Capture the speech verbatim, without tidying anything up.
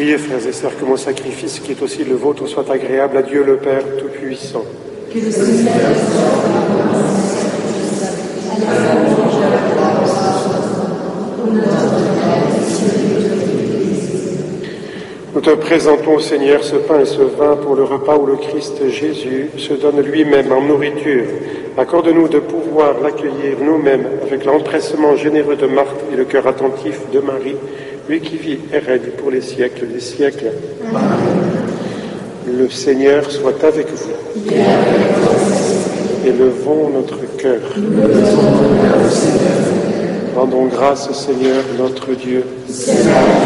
Priez, frères et sœurs, que mon sacrifice, qui est aussi le vôtre, soit agréable à Dieu le Père Tout-Puissant. Que le Seigneur soit à la louange et à la gloire au nom de Nous te présentons, Seigneur, ce pain et ce vin pour le repas où le Christ Jésus se donne lui-même en nourriture. Accorde-nous de pouvoir l'accueillir nous-mêmes avec l'empressement généreux de Marthe et le cœur attentif de Marie, lui qui vit et règne pour les siècles des siècles. Amen. Le Seigneur soit avec vous. Élevons notre cœur. Rendons grâce au Seigneur notre Dieu.